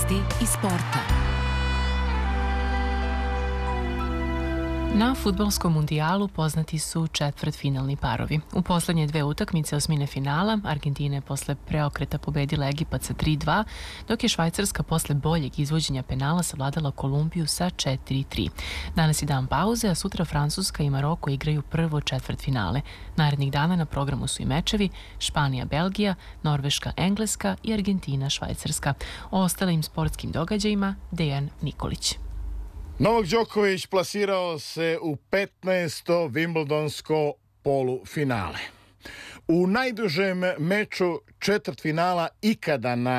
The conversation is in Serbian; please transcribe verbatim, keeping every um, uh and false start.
Vesti iz sporta. Na fudbalskom mundijalu poznati su četvrtfinalni parovi. U poslednje dve utakmice osmine finala Argentina je posle preokreta pobedila Egipat sa tri dva, dok je Švajcarska posle boljeg izvođenja penala savladala Kolumbiju sa četiri tri. Danas je dan pauze, a sutra Francuska i Maroko igraju prvo četvrtfinale. Narednih dana na programu su i mečevi Španija, Belgija, Norveška, Engleska i Argentina, Švajcarska. O ostalim sportskim događajima Dejan Nikolić. Novak Đoković plasirao se u petnaesto Wimbledonsko polufinale. U najdužem meču četvrtfinala ikada na